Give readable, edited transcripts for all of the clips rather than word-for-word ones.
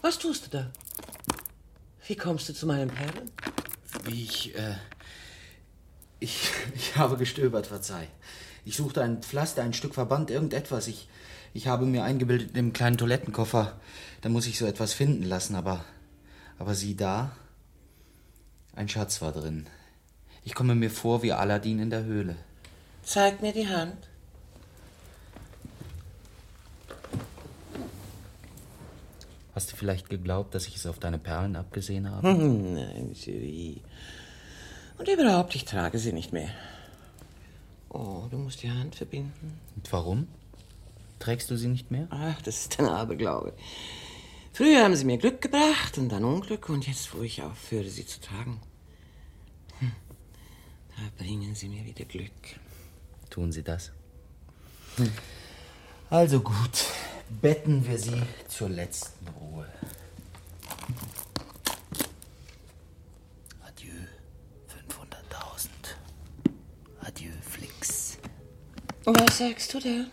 Was tust du da? Wie kommst du zu meinen Perlen? Ich habe gestöbert, verzeih. Ich suchte ein Pflaster, ein Stück Verband, irgendetwas. Ich habe mir eingebildet, im kleinen Toilettenkoffer, da muss ich so etwas finden lassen, aber sieh da, ein Schatz war drin. Ich komme mir vor wie Aladdin in der Höhle. Zeig mir die Hand. Hast du vielleicht geglaubt, dass ich es auf deine Perlen abgesehen habe? Nein, Cherie. Und überhaupt, ich trage sie nicht mehr. Oh, du musst die Hand verbinden. Und warum? Trägst du sie nicht mehr? Ach, das ist ein Aberglaube. Früher haben sie mir Glück gebracht und dann Unglück. Und jetzt, wo ich aufhöre, sie zu tragen, da bringen sie mir wieder Glück. Tun sie das? Also gut, betten wir sie zur letzten Ruhe. Adieu, 500.000. Adieu, Flix. Was sagst du da?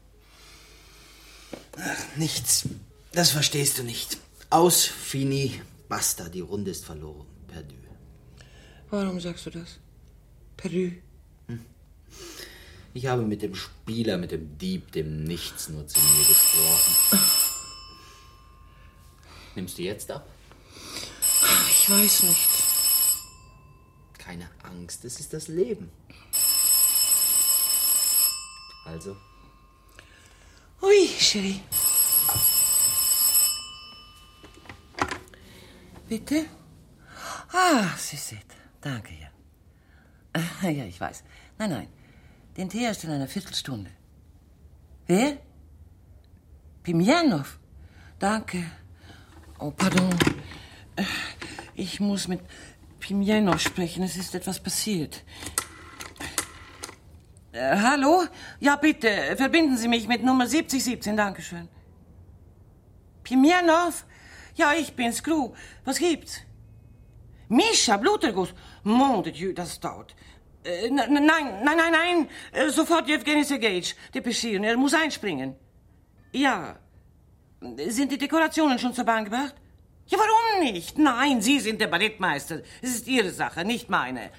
Ach, nichts. Das verstehst du nicht. Aus, fini, basta. Die Runde ist verloren. Perdu. Warum sagst du das? Perdu. Ich habe mit dem Spieler, mit dem Dieb, dem Nichts nur zu mir gesprochen. Nimmst du jetzt ab? Ich weiß nicht. Keine Angst, es ist das Leben. Also? Ui, Cherie. Bitte? Ah, Sie seht. Danke, ja. Ja, ich weiß. Nein. Den Tee erst in einer Viertelstunde. Wer? Pimjanov? Danke. Oh, pardon. Ich muss mit Pimjanov sprechen. Es ist etwas passiert. Hallo? Ja, bitte, verbinden Sie mich mit Nummer 7017. Dankeschön. Pimjanov? Ja, ich bin's, Gru. Was gibt's? Mischa, Bluterguss. Mon de Dieu, das dauert. Nein. Sofort Jewgeni Sergejitsch. Depeschieren, er muss einspringen. Ja. Sind die Dekorationen schon zur Bahn gebracht? Ja, warum nicht? Nein, Sie sind der Ballettmeister. Es ist Ihre Sache, nicht meine.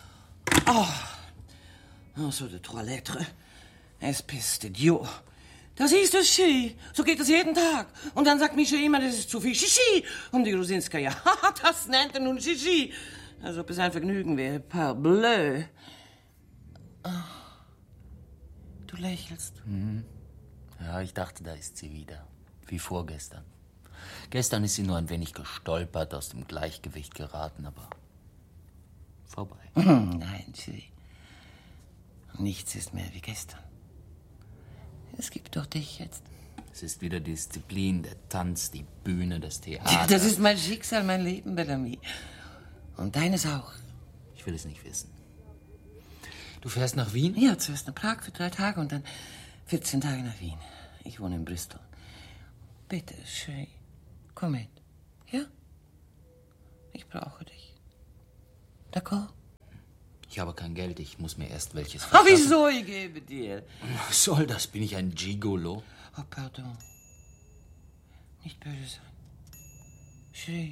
Oh, so de trois lettres. Espèce de Dieu. Das ist es, Cherie. So geht es jeden Tag. Und dann sagt Mischa immer, das ist zu viel Shishi. Und die Grusinskaya, das nennt er nun Shishi. Als ob es ein Vergnügen wäre. Parbleu. Oh, du lächelst. Ja, ich dachte, da ist sie wieder. Wie vorgestern. Gestern ist sie nur ein wenig gestolpert, aus dem Gleichgewicht geraten, aber vorbei. Nein, Cherie. Nichts ist mehr wie gestern. Es gibt doch dich jetzt. Es ist wieder Disziplin, der Tanz, die Bühne, das Theater. Das ist mein Schicksal, mein Leben, Bellamy. Und deines auch. Ich will es nicht wissen. Du fährst nach Wien? Ja, zuerst nach Prag für 3 Tage und dann 14 Tage nach Wien. Ich wohne in Bristol. Bitte, Cherie, komm mit. Ja? Ich brauche dich. D'accord? Ich habe kein Geld, ich muss mir erst welches verschaffen. Wieso? Ich gebe dir. Was soll das? Bin ich ein Gigolo? Oh, pardon. Nicht böse sein. Cherie.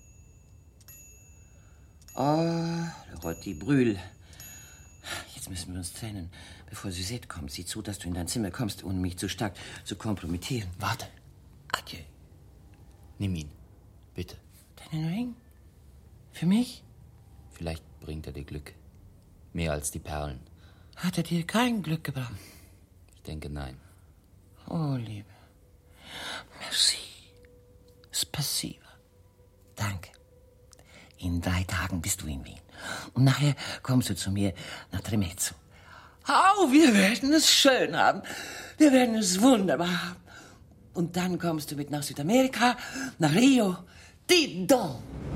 Oh, le rôti brûle. Jetzt müssen wir uns trennen. Bevor Suzette kommt, sieh zu, dass du in dein Zimmer kommst, ohne mich zu stark zu kompromittieren. Warte. Adieu. Nimm ihn. Bitte. Deinen Ring? Für mich? Vielleicht bringt er dir Glück. Mehr als die Perlen. Hat er dir kein Glück gebracht? Ich denke, nein. Oh, Liebe. Merci. Spasiba. Danke. In 3 Tagen bist du in Wien. Und nachher kommst du zu mir nach Tremezzo. Oh, wir werden es schön haben. Wir werden es wunderbar haben. Und dann kommst du mit nach Südamerika, nach Rio. Dis donc.